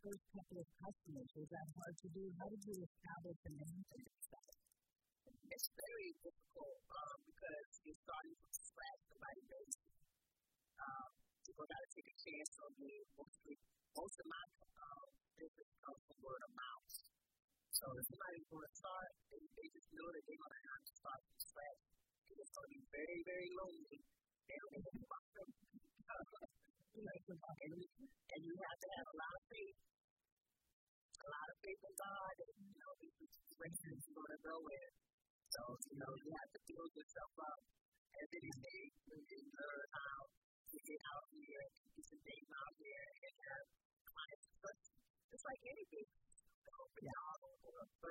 first couple of customers? Was that hard to do? How did you establish a name for yourself? It's very difficult because you're starting from scratch. Somebody knows people got to take a chance on me. Most of my business comes from word of mouth. So if somebody's going to start, they just know that they're going to have to start from scratch. It's going to be very, very lonely. They don't know about them. And you have to have a lot of faith. A lot of faith in God, and these situations you're going to go in. So, you have to build yourself up every day and learn how to get out here, get some things out here, and have clients. It's like anything. We're all